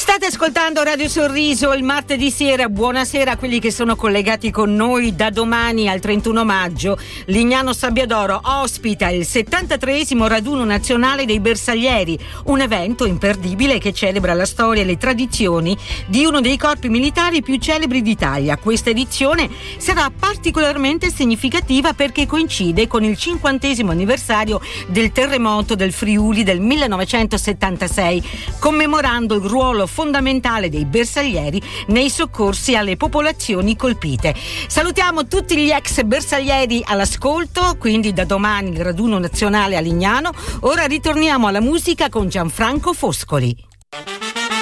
State ascoltando Radio Sorriso il martedì sera. Buonasera a quelli che sono collegati con noi. Da domani al 31 maggio Lignano Sabbiadoro ospita il 73esimo raduno nazionale dei bersaglieri, un evento imperdibile che celebra la storia e le tradizioni di uno dei corpi militari più celebri d'Italia. Questa edizione sarà particolarmente significativa perché coincide con il 50° anniversario del terremoto del Friuli del 1976, commemorando il ruolo fondamentale dei bersaglieri nei soccorsi alle popolazioni colpite. Salutiamo tutti gli ex bersaglieri all'ascolto, quindi da domani il raduno nazionale a Lignano. Ora ritorniamo alla musica con Gianfranco Foscoli.